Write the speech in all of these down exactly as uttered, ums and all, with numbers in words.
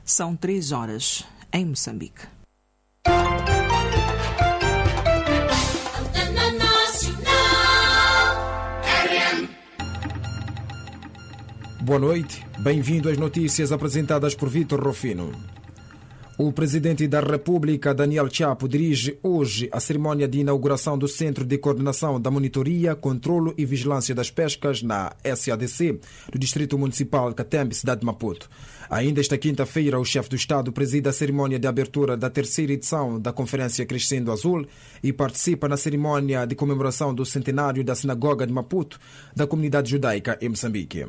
São três horas em Moçambique. Boa noite, bem-vindo às notícias apresentadas por Vítor Rufino. O presidente da República, Daniel Chapo, dirige hoje a cerimónia de inauguração do Centro de Coordenação da Monitoria, Controlo e Vigilância das Pescas na S A D C, do Distrito Municipal Catembe, cidade de Maputo. Ainda esta quinta-feira, o chefe do Estado preside a cerimónia de abertura da terceira edição da Conferência Crescendo Azul e participa na cerimónia de comemoração do centenário da Sinagoga de Maputo, da comunidade judaica em Moçambique.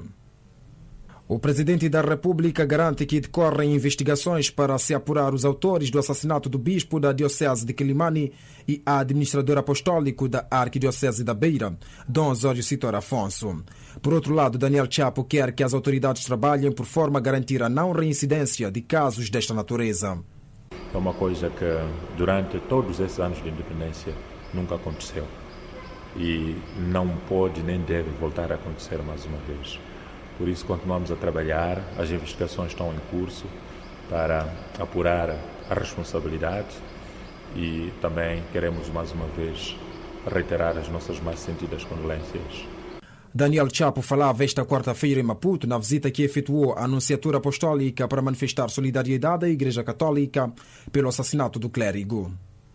O presidente da República garante que decorrem investigações para se apurar os autores do assassinato do bispo da Diocese de Quelimane e administrador apostólico da Arquidiocese da Beira, Dom Osório Citor Afonso. Por outro lado, Daniel Chapo quer que as autoridades trabalhem por forma a garantir a não reincidência de casos desta natureza. É uma coisa que durante todos esses anos de independência nunca aconteceu e não pode nem deve voltar a acontecer mais uma vez. Por isso continuamos a trabalhar, as investigações estão em curso para apurar a responsabilidade e também queremos mais uma vez reiterar as nossas mais sentidas condolências. Daniel Chapo falava esta quarta-feira em Maputo na visita que efetuou à Anunciatura Apostólica para manifestar solidariedade à Igreja Católica pelo assassinato do clérigo.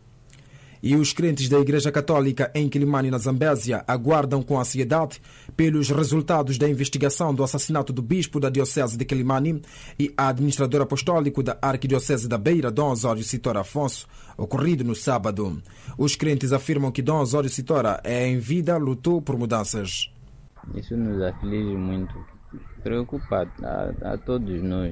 E os crentes da Igreja Católica em Quelimane, na Zambésia, aguardam com ansiedade pelos resultados da investigação do assassinato do bispo da Diocese de Quelimane e administrador apostólico da Arquidiocese da Beira, Dom Osório Citor Afonso, ocorrido no sábado. Os crentes afirmam que Dom Osório Citor é em vida, lutou por mudanças. Isso nos aflige muito, preocupado a, a todos nós.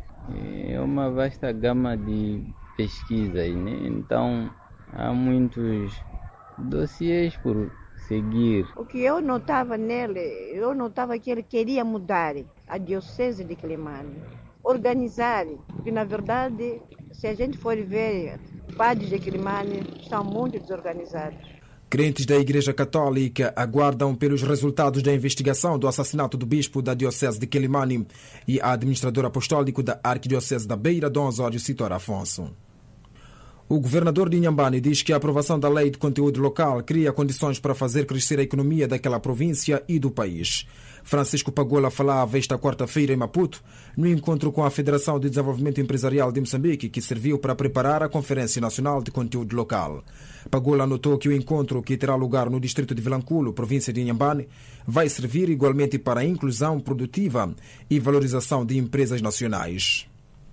É uma vasta gama de pesquisas, né? Então há muitos dossiês por seguir. O que eu notava nele, eu notava que ele queria mudar a Diocese de Quelimane, organizar, porque na verdade, se a gente for ver, padres de Quelimane estão muito desorganizados. Crentes da Igreja Católica aguardam pelos resultados da investigação do assassinato do bispo da Diocese de Quelimane e administrador apostólico da Arquidiocese da Beira, Dom Osório Citor Afonso. O governador de Inhambane diz que a aprovação da lei de conteúdo local cria condições para fazer crescer a economia daquela província e do país. Francisco Pagola falava esta quarta-feira em Maputo, no encontro com a Federação de Desenvolvimento Empresarial de Moçambique, que serviu para preparar a Conferência Nacional de Conteúdo Local. Pagola anotou que o encontro, que terá lugar no distrito de Vilanculo, província de Inhambane, vai servir igualmente para a inclusão produtiva e valorização de empresas nacionais.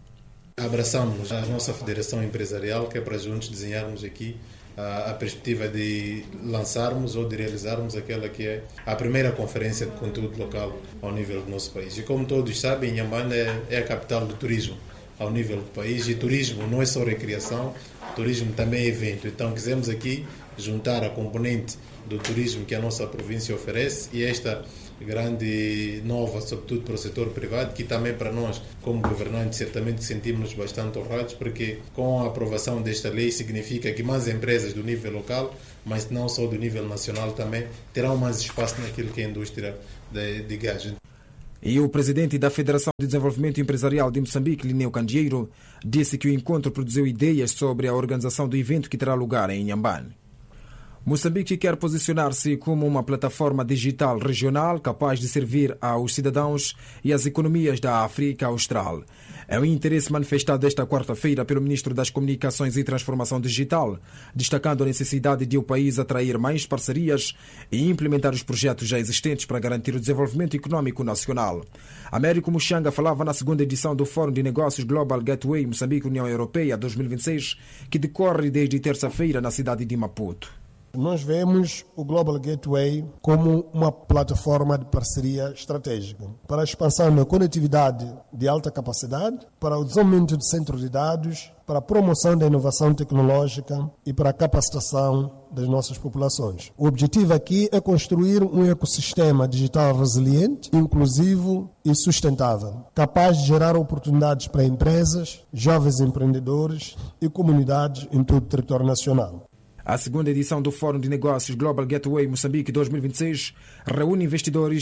Abraçamos a nossa federação empresarial, que é para juntos desenharmos aqui a, a perspectiva de lançarmos ou de realizarmos aquela que é a primeira conferência de conteúdo local ao nível do nosso país. E como todos sabem, Inhambane é, é a capital do turismo ao nível do país, e turismo não é só recreação, turismo também é evento. Então quisemos aqui juntar a componente do turismo que a nossa província oferece e esta grande nova, sobretudo para o setor privado, que também para nós, como governantes, certamente sentimos-nos bastante honrados, porque com a aprovação desta lei significa que mais empresas do nível local, mas não só do nível nacional também, terão mais espaço naquilo que é a indústria de, de gás. E o presidente da Federação de Desenvolvimento Empresarial de Moçambique, Lineu Candeeiro, disse que o encontro produziu ideias sobre a organização do evento que terá lugar em Inhambane. Moçambique quer posicionar-se como uma plataforma digital regional capaz de servir aos cidadãos e às economias da África Austral. É o interesse manifestado esta quarta-feira pelo Ministro das Comunicações e Transformação Digital, destacando a necessidade de o país atrair mais parcerias e implementar os projetos já existentes para garantir o desenvolvimento econômico nacional. Américo Muxanga falava na segunda edição do Fórum de Negócios Global Gateway Moçambique-União Europeia dois mil e vinte e seis, que decorre desde terça-feira na cidade de Maputo. Nós vemos o Global Gateway como uma plataforma de parceria estratégica para a expansão da conectividade de alta capacidade, para o desenvolvimento de centros de dados, para a promoção da inovação tecnológica e para a capacitação das nossas populações. O objetivo aqui é construir um ecossistema digital resiliente, inclusivo e sustentável, capaz de gerar oportunidades para empresas, jovens empreendedores e comunidades em todo o território nacional. A segunda edição do Fórum de Negócios Global Gateway Moçambique dois mil e vinte e seis reúne investidores,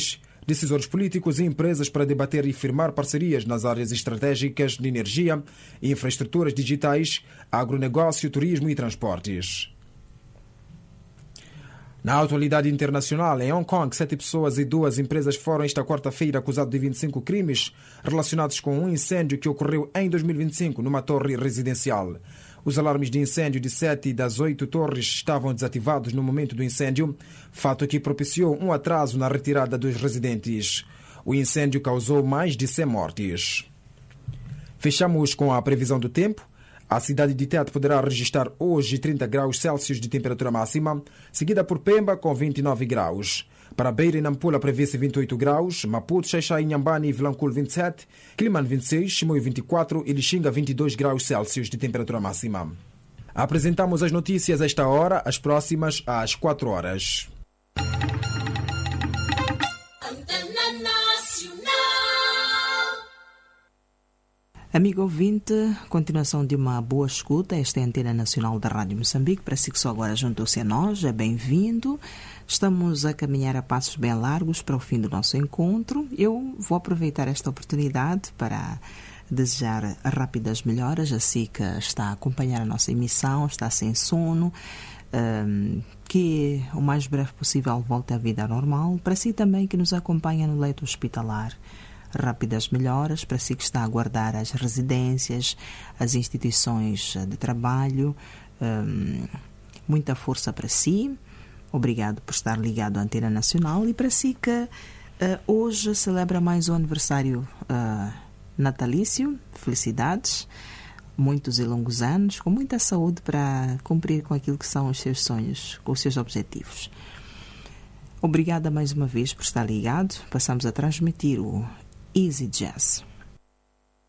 decisores políticos e empresas para debater e firmar parcerias nas áreas estratégicas de energia, infraestruturas digitais, agronegócio, turismo e transportes. Na atualidade internacional, em Hong Kong, sete pessoas e duas empresas foram esta quarta-feira acusadas de vinte e cinco crimes relacionados com um incêndio que ocorreu em dois mil e vinte e cinco numa torre residencial. Os alarmes de incêndio de sete das oito torres estavam desativados no momento do incêndio, fato que propiciou um atraso na retirada dos residentes. O incêndio causou mais de cem mortes. Fechamos com a previsão do tempo. A cidade de Tete poderá registrar hoje trinta graus Celsius de temperatura máxima, seguida por Pemba com vinte e nove graus. Para Beira e Nampula prevê-se vinte e oito graus, Maputo, Xaixai, Inhambane e Vilanculo vinte e sete, Quilimane vinte e seis, Chimoio vinte e quatro e Lixinga vinte e dois graus Celsius de temperatura máxima. Apresentamos as notícias a esta hora, as próximas às quatro horas. Amigo ouvinte, continuação de uma boa escuta. Esta é a Antena Nacional da Rádio Moçambique. Para si que só agora juntou-se a nós, é bem-vindo. Estamos a caminhar a passos bem largos para o fim do nosso encontro. Eu vou aproveitar esta oportunidade para desejar rápidas melhoras, assim que está a acompanhar a nossa emissão, está sem sono, um, que o mais breve possível volte à vida normal. Para si também que nos acompanha no leito hospitalar, rápidas melhoras. Para si que está a aguardar as residências, as instituições de trabalho, um, muita força para si. Obrigado por estar ligado à Antena Nacional. E para si que uh, hoje celebra mais um aniversário uh, natalício, felicidades, muitos e longos anos, com muita saúde para cumprir com aquilo que são os seus sonhos, com os seus objetivos. Obrigada mais uma vez por estar ligado. Passamos a transmitir o Easy Jazz.